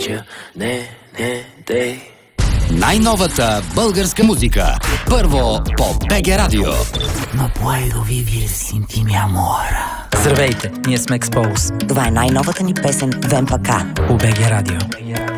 Най-новата българска музика. Първо по БГ Радио. No puedo vivir sin ti, mi amor. Здравейте, ние сме Expose Това е най-новата ни песен Вемпака по БГ Радио.